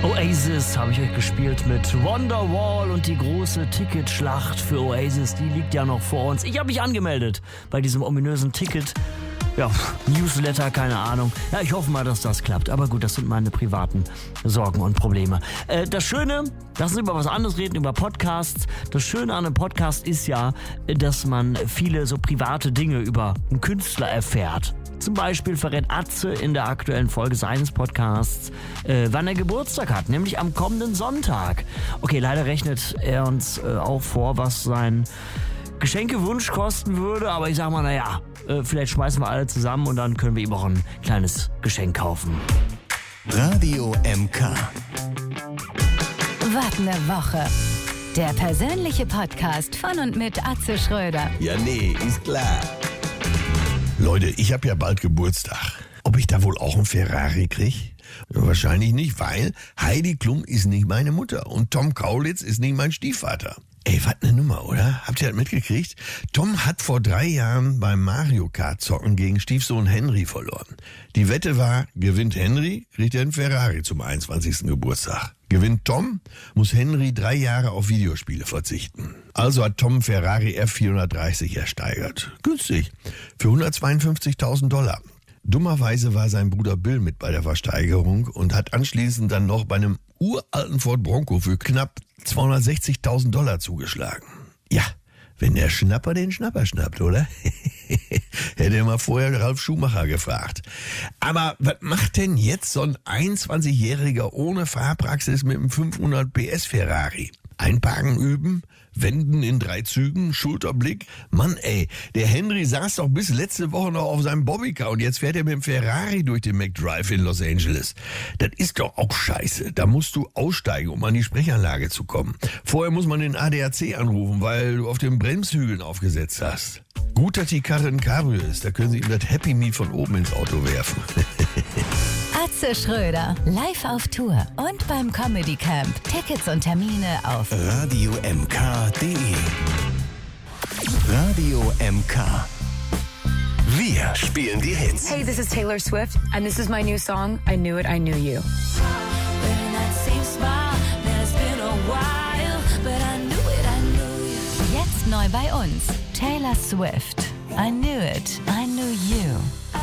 Oasis habe ich euch gespielt mit Wonderwall und die große Ticketschlacht für Oasis, die liegt ja noch vor uns. Ich habe mich angemeldet bei diesem ominösen Ticket. Ja, Newsletter, keine Ahnung. Ja, ich hoffe mal, dass das klappt. Aber gut, das sind meine privaten Sorgen und Probleme. Das Schöne, lass uns über was anderes reden, über Podcasts. Das Schöne an einem Podcast ist ja, dass man viele so private Dinge über einen Künstler erfährt. Zum Beispiel verrät Atze in der aktuellen Folge seines Podcasts, wann er Geburtstag hat, nämlich am kommenden Sonntag. Okay, leider rechnet er uns auch vor, was sein Geschenkewunsch kosten würde, aber ich sag mal, naja, vielleicht schmeißen wir alle zusammen und dann können wir ihm auch ein kleines Geschenk kaufen. Radio MK. Wart eine Woche. Der persönliche Podcast von und mit Atze Schröder. Ja, nee, ist klar. Leute, ich habe ja bald Geburtstag. Ob ich da wohl auch einen Ferrari krieg? Wahrscheinlich nicht, weil Heidi Klum ist nicht meine Mutter und Tom Kaulitz ist nicht mein Stiefvater. Ey, was ne Nummer, oder? Habt ihr das mitgekriegt? Tom hat vor 3 Jahren beim Mario Kart zocken gegen Stiefsohn Henry verloren. Die Wette war, gewinnt Henry, kriegt er einen Ferrari zum 21. Geburtstag. Gewinnt Tom, muss Henry 3 Jahre auf Videospiele verzichten. Also hat Tom Ferrari F430 ersteigert. Günstig. Für $152.000. Dummerweise war sein Bruder Bill mit bei der Versteigerung und hat anschließend dann noch bei einem uralten Ford Bronco für knapp $260.000 zugeschlagen. Ja, wenn der Schnapper den Schnapper schnappt, oder? Hätte er mal vorher Ralf Schumacher gefragt. Aber was macht denn jetzt so ein 21-Jähriger ohne Fahrpraxis mit einem 500 PS Ferrari? Einparken üben? Wenden in 3 Zügen, Schulterblick. Mann ey, der Henry saß doch bis letzte Woche noch auf seinem Bobbycar und jetzt fährt er mit dem Ferrari durch den McDrive in Los Angeles. Das ist doch auch scheiße. Da musst du aussteigen, um an die Sprechanlage zu kommen. Vorher muss man den ADAC anrufen, weil du auf den Bremshügeln aufgesetzt hast. Gut, dass die Karre ein Cabrio ist. Da können sie ihm das Happy Meal von oben ins Auto werfen. Atze Schröder, live auf Tour und beim Comedy Camp. Tickets und Termine auf radiomk.de. Radio MK. Wir spielen die Hits. Hey, this is Taylor Swift, and this is my new song, I Knew It, I Knew You. Jetzt neu bei uns. Taylor Swift. I Knew It, I Knew You.